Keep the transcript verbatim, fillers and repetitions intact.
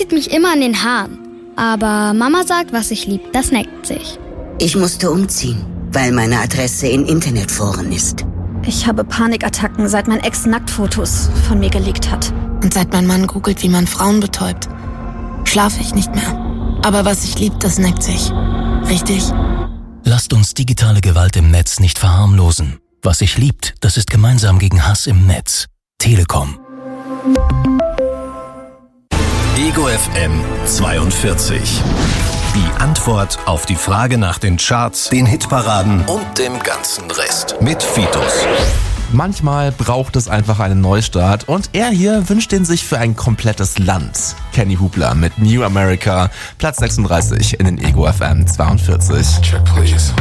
zieht mich immer an den Haaren. Aber Mama sagt, was ich lieb, das neckt sich. Ich musste umziehen, weil meine Adresse in Internetforen ist. Ich habe Panikattacken, seit mein Ex Nacktfotos von mir geleakt hat. Und seit mein Mann googelt, wie man Frauen betäubt, schlafe ich nicht mehr. Aber was ich lieb, das neckt sich. Richtig? Lasst uns digitale Gewalt im Netz nicht verharmlosen. Was sich liebt, das ist gemeinsam gegen Hass im Netz. Telekom. Ego F M zweiundvierzig. Die Antwort auf die Frage nach den Charts, den Hitparaden und dem ganzen Rest mit Fitus. Manchmal braucht es einfach einen Neustart und er hier wünscht den sich für ein komplettes Land. Kenny Hubler mit New America, Platz sechsunddreißig in den Ego F M zweiundvierzig. Check please.